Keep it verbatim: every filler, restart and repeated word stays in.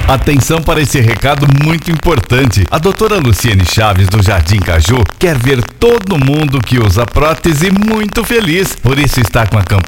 Atenção para esse recado muito importante. A doutora Luciene Chaves, do Jardim Caju, quer ver todo mundo que usa prótese muito feliz. Por isso está com a campanha